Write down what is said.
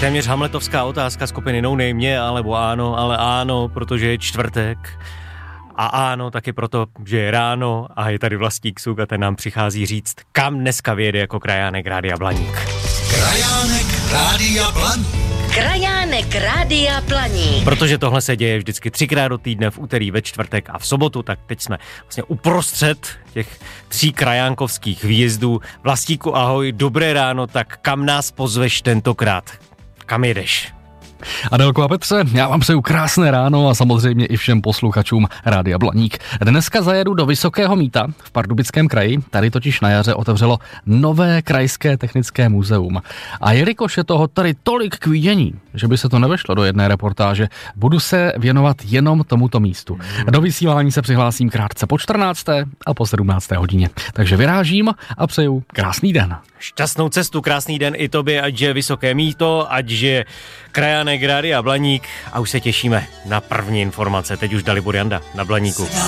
Téměř hamletovská otázka skupiny No Name je alebo áno, ale áno, protože je čtvrtek. A áno, taky proto, že je ráno a je tady Vlastík Suk a ten nám přichází říct, kam dneska vyjede jako krajánek Rádia Blaník. Krajánek Rádia Blaník. Krajánek Rádia Blaník. Protože tohle se děje vždycky 3krát do týdne, v úterý, ve čtvrtek a v sobotu, tak teď jsme vlastně uprostřed těch 3 krajánkovských výjezdů. Vlastíku, ahoj, dobré ráno, tak kam nás pozveš tentokrát? Kam jedeš? Adelko a Petře, já vám přeju krásné ráno a samozřejmě i všem posluchačům Rádia Blaník. Dneska zajedu do Vysokého Mýta v Pardubickém kraji, tady totiž na jaře otevřelo nové krajské technické muzeum. A jelikož je toho tady tolik k vidění, že by se to nevešlo do jedné reportáže, budu se věnovat jenom tomuto místu. Do vysílání se přihlásím krátce po 14. a po 17. hodině. Takže vyrážím a přeju krásný den. Šťastnou cestu, krásný den i tobě, ať je Vysoké Mýto, ať je krajánek Rádia Blaník a už se těšíme na první informace. Teď už Dalibor Janda na Blaníku.